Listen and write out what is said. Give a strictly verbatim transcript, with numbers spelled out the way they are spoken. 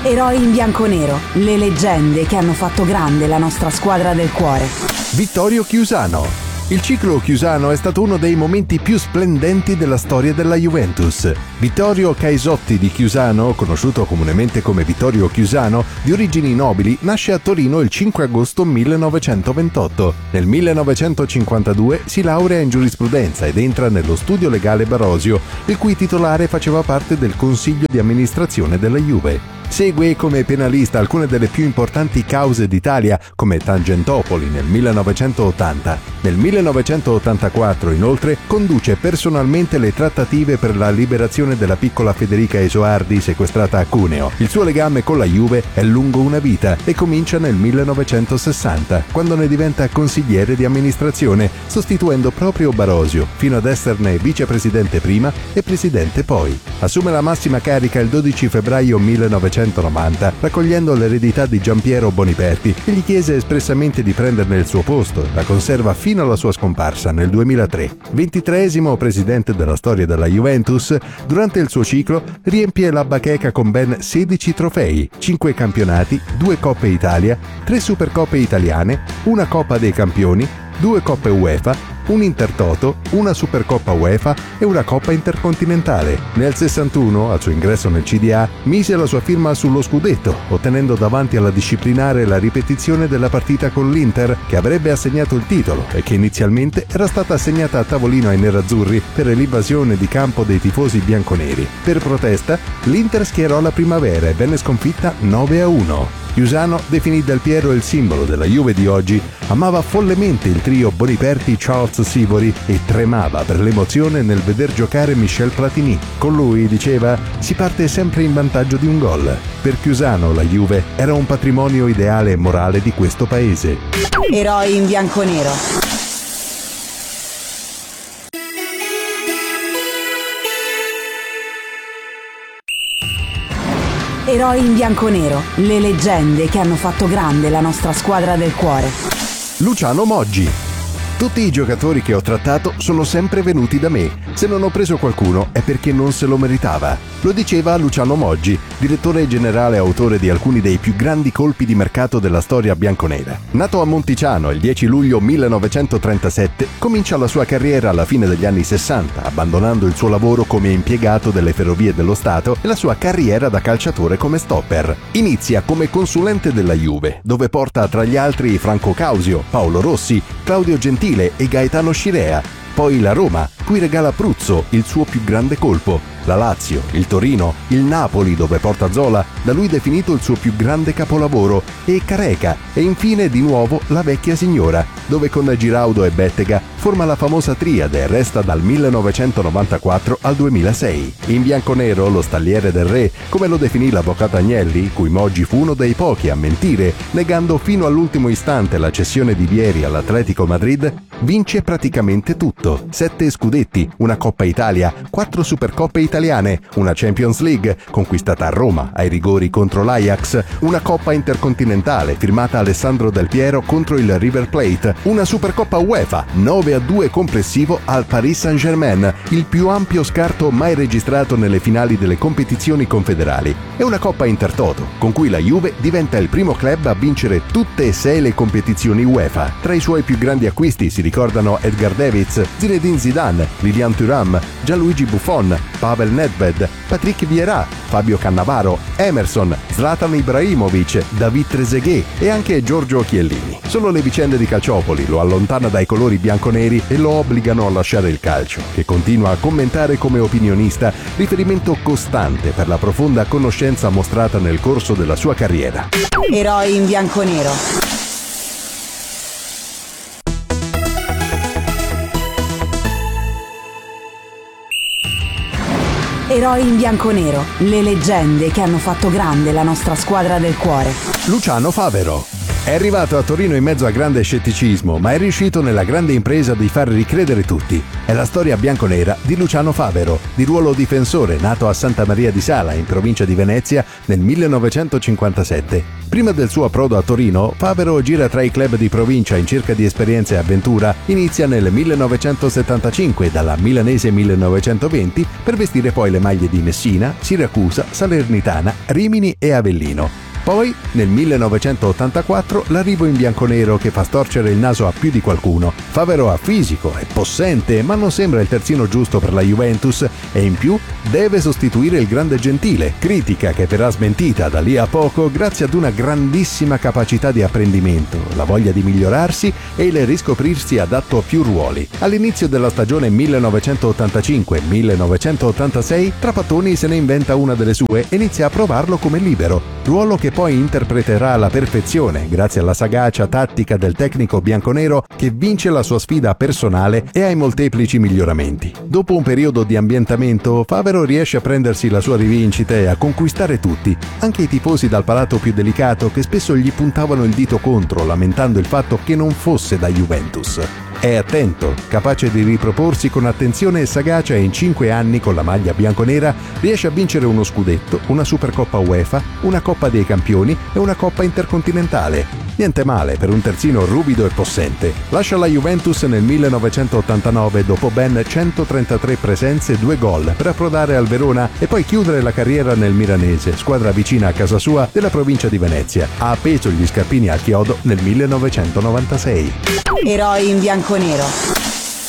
Eroi in bianconero, le leggende che hanno fatto grande la nostra squadra del cuore. Vittorio Chiusano. Il ciclo chiusano è stato uno dei momenti più splendenti della storia della Juventus. Vittorio Caisotti di Chiusano, conosciuto comunemente come Vittorio Chiusano, di origini nobili, nasce a Torino il cinque agosto millenovecentoventotto. Nel millenovecentocinquantadue si laurea in giurisprudenza ed entra nello studio legale Barosia, il cui titolare faceva parte del consiglio di amministrazione della Juve. Segue come penalista alcune delle più importanti cause d'Italia, come Tangentopoli nel millenovecentottanta. Nel millenovecentottantaquattro, inoltre, conduce personalmente le trattative per la liberazione della piccola Federica Esoardi sequestrata a Cuneo. Il suo legame con la Juve è lungo una vita e comincia nel millenovecentosessanta, quando ne diventa consigliere di amministrazione, sostituendo proprio Barosia, fino ad esserne vicepresidente prima e presidente poi. Assume la massima carica il dodici febbraio millenovecentonovanta, raccogliendo l'eredità di Giampiero Boniperti, che gli chiese espressamente di prenderne il suo posto e la conserva fino alla sua scomparsa nel duemilatré. ventitreesimo presidente della storia della Juventus, durante il suo ciclo riempie la bacheca con ben sedici trofei, cinque campionati, due Coppe Italia, tre Supercoppe italiane, una Coppa dei Campioni, due Coppe UEFA, un Intertoto, una Supercoppa UEFA e una Coppa Intercontinentale. Nel sessantuno, al suo ingresso nel C D A, mise la sua firma sullo scudetto, ottenendo davanti alla disciplinare la ripetizione della partita con l'Inter, che avrebbe assegnato il titolo e che inizialmente era stata assegnata a tavolino ai nerazzurri per l'invasione di campo dei tifosi bianconeri. Per protesta, l'Inter schierò la primavera e venne sconfitta nove a uno. Chiusano definì Del Piero il simbolo della Juve di oggi, amava follemente il trio Boniperti-Charles Sivori e tremava per l'emozione nel veder giocare Michel Platini. Con lui, diceva, si parte sempre in vantaggio di un gol. Per Chiusano la Juve era un patrimonio ideale e morale di questo paese. Eroi in bianconero. Eroi in bianconero, le leggende che hanno fatto grande la nostra squadra del cuore. Luciano Moggi. Tutti i giocatori che ho trattato sono sempre venuti da me. Se non ho preso qualcuno è perché non se lo meritava. Lo diceva Luciano Moggi, direttore generale e autore di alcuni dei più grandi colpi di mercato della storia bianconera. Nato a Monticiano il dieci luglio millenovecentotrentasette, comincia la sua carriera alla fine degli anni sessanta, abbandonando il suo lavoro come impiegato delle Ferrovie dello Stato e la sua carriera da calciatore come stopper. Inizia come consulente della Juve, dove porta tra gli altri Franco Causio, Paolo Rossi, Claudio Gentile e Gaetano Scirea. Poi la Roma, cui regala Pruzzo, il suo più grande colpo. La Lazio, il Torino, il Napoli, dove porta Zola, da lui definito il suo più grande capolavoro, e Careca, e infine di nuovo la vecchia signora, dove con Giraudo e Bettega forma la famosa triade e resta dal millenovecentonovantaquattro al duemilasei. In bianconero, lo stalliere del re, come lo definì l'avvocato Agnelli, cui Moggi fu uno dei pochi a mentire, negando fino all'ultimo istante la cessione di Vieri all'Atletico Madrid, vince praticamente tutto. Sette scudetti, una Coppa Italia, quattro Supercoppe italiane, una Champions League, conquistata a Roma ai rigori contro l'Ajax, una Coppa Intercontinentale, firmata Alessandro Del Piero contro il River Plate, una Supercoppa UEFA, nove a due complessivo al Paris Saint-Germain, il più ampio scarto mai registrato nelle finali delle competizioni confederali, e una Coppa Intertoto, con cui la Juve diventa il primo club a vincere tutte e sei le competizioni UEFA. Tra i suoi più grandi acquisti si ricordano Edgar Davids, Zinedine Zidane, Lilian Thuram, Gianluigi Buffon, Pavel Nedved, Patrick Vieira, Fabio Cannavaro, Emerson, Zlatan Ibrahimovic, David Trezeguet e anche Giorgio Chiellini. Solo le vicende di Calciopoli lo allontana dai colori bianconeri e lo obbligano a lasciare il calcio, che continua a commentare come opinionista, riferimento costante per la profonda conoscenza mostrata nel corso della sua carriera. Eroi in bianconero. Eroi in bianconero, le leggende che hanno fatto grande la nostra squadra del cuore. Luciano Favero. È arrivato a Torino in mezzo a grande scetticismo, ma è riuscito nella grande impresa di far ricredere tutti. È la storia bianconera di Luciano Favero. di ruolo difensore, nato a Santa Maria di Sala, in provincia di Venezia, nel millenovecentocinquantasette. Prima del suo approdo a Torino, Favero gira tra i club di provincia in cerca di esperienza e avventura. Inizia nel millenovecentosettantacinque dalla Milanese millenovecentoventi per vestire poi le maglie di Messina, Siracusa, Salernitana, Rimini e Avellino. Poi, nel millenovecentottantaquattro, l'arrivo in bianconero che fa storcere il naso a più di qualcuno. Favero ha fisico, è possente, ma non sembra il terzino giusto per la Juventus e in più deve sostituire il grande Gentile, critica che verrà smentita da lì a poco grazie ad una grandissima capacità di apprendimento, la voglia di migliorarsi e il riscoprirsi adatto a più ruoli. All'inizio della stagione millenovecentottantacinque millenovecentottantasei, Trapattoni se ne inventa una delle sue e inizia a provarlo come libero, ruolo che poi interpreterà alla perfezione grazie alla sagacia tattica del tecnico bianconero che vince la sua sfida personale e ai molteplici miglioramenti. Dopo un periodo di ambientamento, Favero riesce a prendersi la sua rivincita e a conquistare tutti, anche i tifosi dal palato più delicato che spesso gli puntavano il dito contro, lamentando il fatto che non fosse da Juventus. È attento, capace di riproporsi con attenzione e sagacia e in cinque anni con la maglia bianconera riesce a vincere uno scudetto, una Supercoppa UEFA, una Coppa dei Campioni e una Coppa Intercontinentale. Niente male per un terzino ruvido e possente. Lascia la Juventus nel millenovecentottantanove dopo ben centotrentatré presenze e due gol per approdare al Verona e poi chiudere la carriera nel Milanese, squadra vicina a casa sua della provincia di Venezia. Ha appeso gli scarpini al chiodo nel millenovecentonovantasei. Eroi in bianconero.